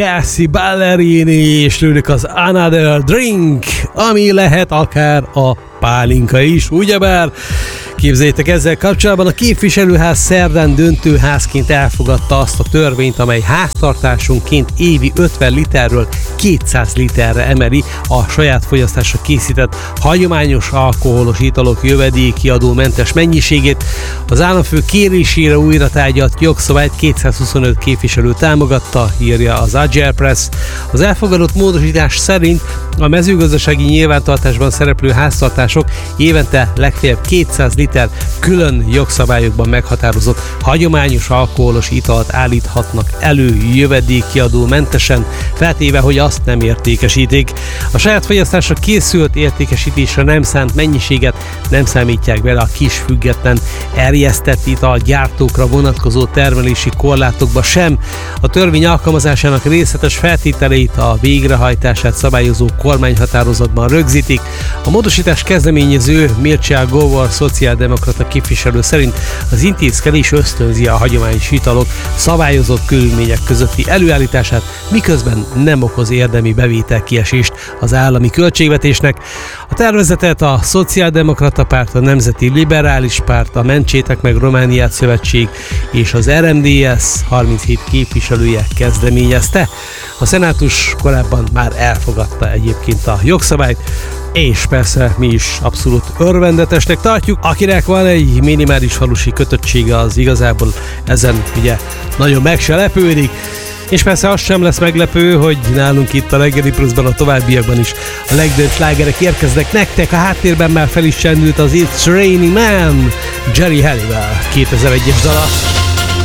Cassie Ballerini és tőlük az Another Drink, ami lehet akár a pálinka is, ugyebár? Képzeljétek, ezzel kapcsolatban a képviselőház szerdán döntőházként elfogadta azt a törvényt, amely háztartásonként évi 50 literről 200 literre emeli a saját fogyasztásra készített hagyományos alkoholos italok jövedékiadómentes mennyiségét. Az államfő kérésére újra tárgyalt jogszabályt 225 képviselő támogatta, írja az Agile Press. Az elfogadott módosítás szerint a mezőgazdasági nyilvántartásban szereplő háztartások évente legfeljebb 200 liter külön jogszabályokban meghatározott hagyományos alkoholos italt állíthatnak elő jövedékkiadó mentesen, feltéve, hogy azt nem értékesítik. A saját fogyasztásra készült értékesítésre nem szánt mennyiséget nem számítják bele a kis független erjesztett italgyártókra vonatkozó termelési korlátokba sem. A törvény alkalmazásának részletes feltételeit a végrehajtását szabályozó kormányhatározatban rögzítik. A módosítás kezdeményező Mircea Govor szociáldemokrata képviselő szerint az intézkedés ösztönzi a hagyományos italok szabályozott körülmények közötti előállítását, miközben nem okoz érdemi bevételkiesést az állami költségvetésnek. A tervezetet a Szociáldemokrata Párt, a Nemzeti Liberális Párt, a Mentsétek meg Romániát Szövetség és az RMDS 37 képviselője kezdeményezte. A szenátus korábban már elfogadta egyébként a jogszabályt, és persze mi is abszolút örvendetesnek tartjuk. Akinek van egy minimális falusi kötöttsége, az igazából ezen ugye nagyon meg se lepődik. És persze az sem lesz meglepő, hogy nálunk itt a Reggeli Pluszban a továbbiakban is a legdőbb slágerek érkeznek nektek. A háttérben már fel is csendült az It's Raining Man, Jerry Halliwell 2001-es dala.